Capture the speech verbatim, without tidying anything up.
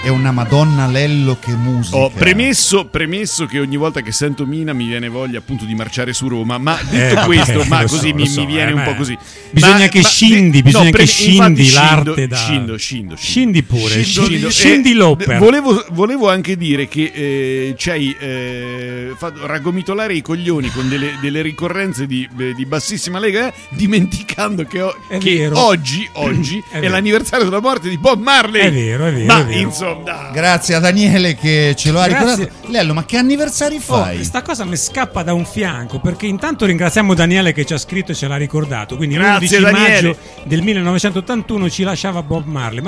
una Madonna Lello che musica. Ho premesso, premesso che ogni volta che sento Mina mi viene voglia appunto di marciare su Roma, ma detto Eh, questo, vabbè, ma lo così so, mi, lo so, mi viene eh, un ma po' così. bisogna Ma- che ma- scindi, no, bisogna pre- che scindi infatti l'arte da... scindo, scindo, scindo, Scendi pure, Scindo, scendi, scindo. scendi Eh, l'opera. Volevo, volevo anche dire che eh, ci hai eh, fatto raggomitolare i coglioni con delle, delle ricorrenze di, eh, di bassissima lega, eh, dimenticando che, ho- È che vero. oggi, oggi È è, vero. l'anniversario della morte di Bob Marley. È vero, è vero, Ma è vero. insomma, dai. Grazie a Daniele che ce lo ha Grazie. ricordato. Lello, ma che anniversari Oh, fai? questa cosa mi scappa da un fianco, perché intanto ringraziamo Daniele che ci ha scritto e ce l'ha ricordato. Quindi Grazie, l'undici Daniele. maggio del millenovecentottantuno ci lasciava Bob Marley.